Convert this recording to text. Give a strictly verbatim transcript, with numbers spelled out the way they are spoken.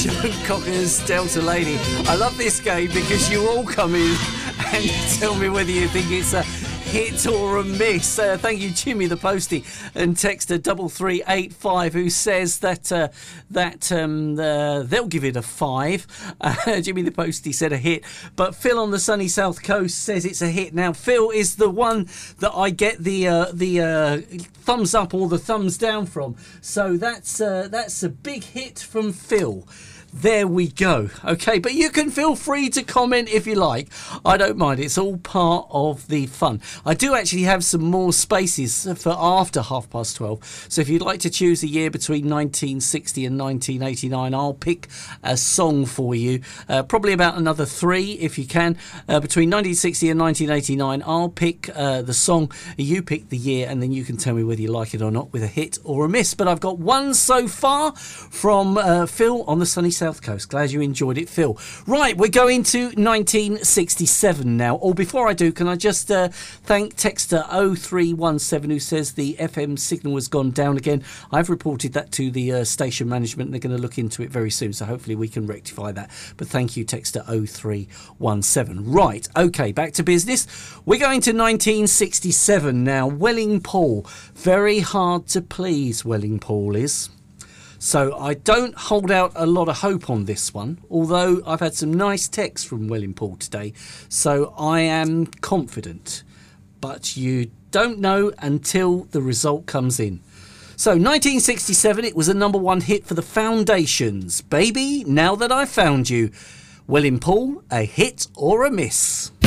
John Cocker's Delta Lady. I love this game because you all come in and tell me whether you think it's a hit or a miss. Uh, thank you, Jimmy the Postie, and texter double three eight five, who says that uh, that um, uh, they'll give it a five. Uh, Jimmy the Postie said a hit, but Phil on the sunny south coast says it's a hit. Now, Phil is the one that I get the uh, the uh, thumbs up or the thumbs down from, so that's uh, that's a big hit from Phil. There we go. Okay, but you can feel free to comment if you like. I don't mind. It's all part of the fun. I do actually have some more spaces for after half past twelve. So if you'd like to choose a year between nineteen sixty and nineteen eighty-nine, I'll pick a song for you. Uh, probably about another three if you can. Uh, between nineteen sixty and nineteen eighty-nine, I'll pick uh, the song. You pick the year, and then you can tell me whether you like it or not with a hit or a miss. But I've got one so far from uh, Phil on the sunny side South Coast. Glad you enjoyed it, Phil. Right, we're going to nineteen sixty-seven now. Or before I do, can I just uh, thank texter oh three one seven, who says the F M signal has gone down again. I've reported that to the uh, station management, and they're going to look into it very soon, so hopefully we can rectify that. But thank you, texter oh three one seven. Right, okay, back to business. We're going to nineteen sixty-seven now. Welling Paul. Very hard to please, Welling Paul is. So I don't hold out a lot of hope on this one, although I've had some nice texts from Welling Paul today, so I am confident. But you don't know until the result comes in. So nineteen sixty-seven, it was a number one hit for the Foundations. Baby, Now That I Found You. Welling Paul, a hit or a miss?